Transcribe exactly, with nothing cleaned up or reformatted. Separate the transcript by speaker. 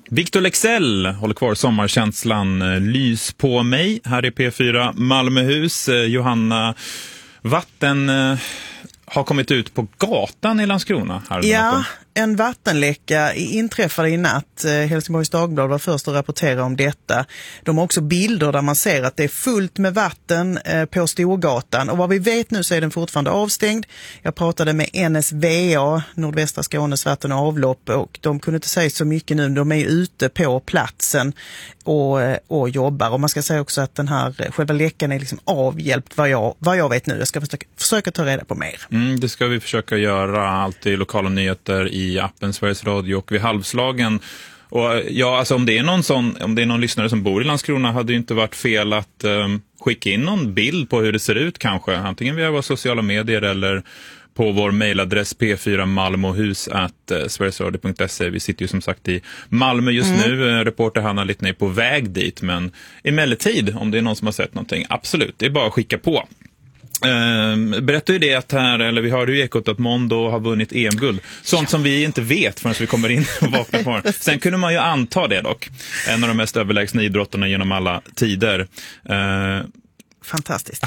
Speaker 1: Victor Lexell håller kvar sommarkänslan. Lys på mig. Här är P fyra Malmöhus. Johanna, vatten eh, har kommit ut på gatan i Landskrona. Här
Speaker 2: ja, en vattenläcka inträffade i natt. Helsingborgs Dagblad var först att rapportera om detta. De har också bilder där man ser att det är fullt med vatten på Storgatan. Och vad vi vet nu så är den fortfarande avstängd. Jag pratade med N S V A, Nordvästra Skånes vatten och avlopp, och de kunde inte säga så mycket nu. De är ju ute på platsen och, och jobbar. Och man ska säga också att den här själva läckan är liksom avhjälpt vad jag, vad jag vet nu. Jag ska försöka, försöka ta reda på mer.
Speaker 1: Mm, det ska vi försöka göra, alltid lokala nyheter i appen Sveriges Radio och vid halvslagen. Och ja, alltså om det är någon sån, om det är någon lyssnare som bor i Landskrona, hade ju inte varit fel att um, skicka in någon bild på hur det ser ut kanske, antingen via våra sociala medier eller på vår mejladress p fyra malmohus at sverigesradio punkt se. Vi sitter ju som sagt i Malmö just mm. nu. Reporter Hanna Littner är på väg dit, men emellertid, om det är någon som har sett någonting, absolut, det är bara att skicka på. Uh, berättar ju det att här, eller vi hörde ju ekot att Mondo har vunnit E M-guld. Sånt ja. som vi inte vet förrän vi kommer in och vaknar på morgonen. Sen kunde man ju anta det dock. En av de mest överlägsna idrotterna genom alla tider. Uh,
Speaker 2: Fantastiskt.